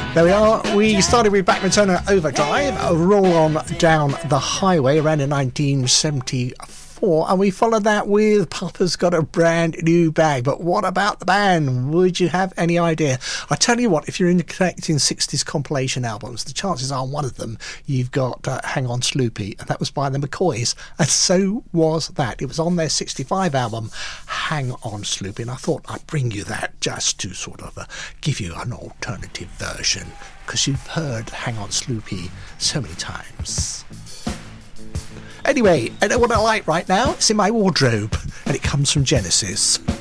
There we are. We started with Bachman Turner Overdrive, a roll on down the highway around in 1974, and we followed that with Papa's Got a Brand New Bag. But what about the band? Would you have any idea? I tell you what, if you're into collecting 60s compilation albums, the chances are one of them you've got Hang On Sloopy, and that was by the McCoys, and so was that. It was on their 65 album, Hang On Sloopy, and I thought I'd bring you that just to sort of give you an alternative version, because you've heard Hang On Sloopy so many times. Anyway, I know what I like right now. It's in my wardrobe, and it comes from Genesis.